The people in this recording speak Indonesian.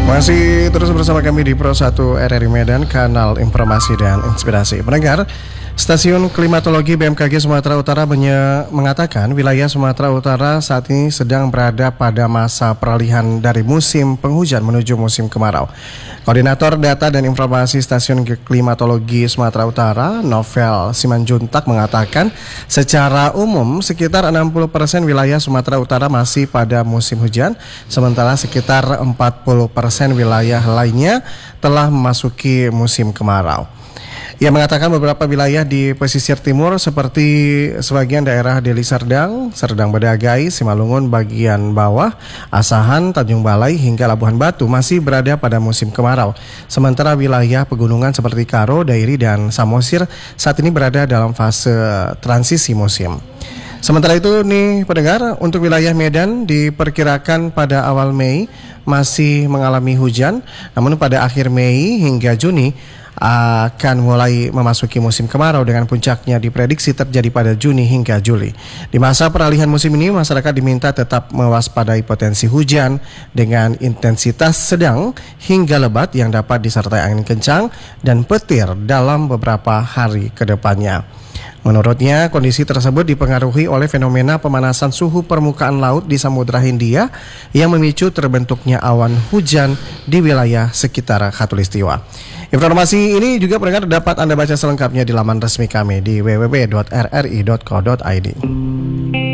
Masih terus bersama kami di Pro 1 RRI Medan, kanal informasi dan inspirasi. Pendengar, Stasiun Klimatologi BMKG Sumatera Utara mengatakan wilayah Sumatera Utara saat ini sedang berada pada masa peralihan dari musim penghujan menuju musim kemarau. Koordinator Data dan Informasi Stasiun Klimatologi Sumatera Utara, Novel Simanjuntak, mengatakan secara umum sekitar 60% wilayah Sumatera Utara masih pada musim hujan, sementara sekitar 40% wilayah lainnya telah memasuki musim kemarau. Ia mengatakan beberapa wilayah di pesisir timur seperti sebagian daerah Deli Serdang, Serdang Bedagai, Simalungun bagian bawah, Asahan, Tanjung Balai hingga Labuhan Batu masih berada pada musim kemarau. Sementara wilayah pegunungan seperti Karo, Dairi dan Samosir saat ini berada dalam fase transisi musim. Sementara itu nih pendengar, untuk wilayah Medan diperkirakan pada awal Mei masih mengalami hujan, namun pada akhir Mei hingga Juni akan mulai memasuki musim kemarau dengan puncaknya diprediksi terjadi pada Juni hingga Juli. Di masa peralihan musim ini, masyarakat diminta tetap mewaspadai potensi hujan dengan intensitas sedang hingga lebat yang dapat disertai angin kencang dan petir dalam beberapa hari ke depannya. Menurutnya, kondisi tersebut dipengaruhi oleh fenomena pemanasan suhu permukaan laut di Samudra Hindia yang memicu terbentuknya awan hujan di wilayah sekitar Khatulistiwa. Informasi ini juga pendengar dapat Anda baca selengkapnya di laman resmi kami di www.rri.co.id.